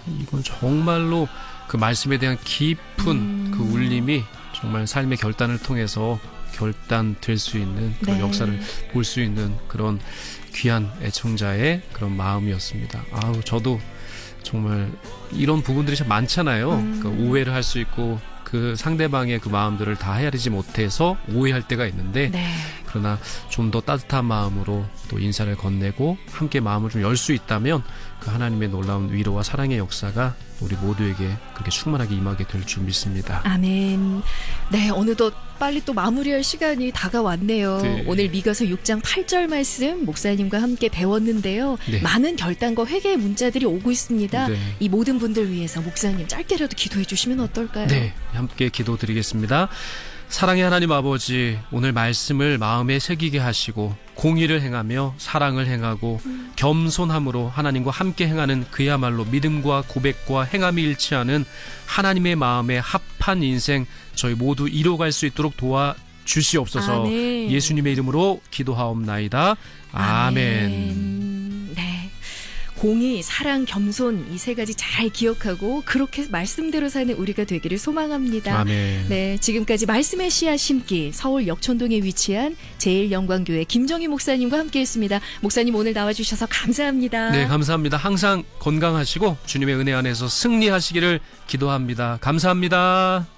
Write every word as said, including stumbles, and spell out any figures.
이건 정말로 그 말씀에 대한 깊은 음. 그 울림이 정말 삶의 결단을 통해서 결단될 수 있는 그런 네. 역사를 볼 수 있는 그런 귀한 애청자의 그런 마음이었습니다. 아우, 저도 정말 이런 부분들이 참 많잖아요. 음. 그러니까 오해를 할 수 있고 그 상대방의 그 마음들을 다 헤아리지 못해서 오해할 때가 있는데 네. 그러나 좀 더 따뜻한 마음으로 또 인사를 건네고 함께 마음을 좀 열 수 있다면 그 하나님의 놀라운 위로와 사랑의 역사가 우리 모두에게 그렇게 충만하게 임하게 될 줄 믿습니다. 아멘. 네, 어느덧 빨리 또 마무리할 시간이 다가왔네요. 네. 오늘 미가서 육 장 팔 절 말씀 목사님과 함께 배웠는데요. 네. 많은 결단과 회개의 문자들이 오고 있습니다. 네. 이 모든 분들 위해서 목사님 짧게라도 기도해 주시면 어떨까요? 네, 함께 기도드리겠습니다. 사랑의 하나님 아버지, 오늘 말씀을 마음에 새기게 하시고 공의를 행하며 사랑을 행하고 음. 겸손함으로 하나님과 함께 행하는 그야말로 믿음과 고백과 행함이 일치하는 하나님의 마음에 합한 인생 저희 모두 이뤄갈 수 있도록 도와주시옵소서. 아멘. 예수님의 이름으로 기도하옵나이다. 아멘. 아멘. 공의, 사랑, 겸손 이 세 가지 잘 기억하고 그렇게 말씀대로 사는 우리가 되기를 소망합니다. 아멘. 네, 지금까지 말씀의 씨앗 심기 서울 역촌동에 위치한 제일영광교회 김정희 목사님과 함께했습니다. 목사님 오늘 나와주셔서 감사합니다. 네, 감사합니다. 항상 건강하시고 주님의 은혜 안에서 승리하시기를 기도합니다. 감사합니다.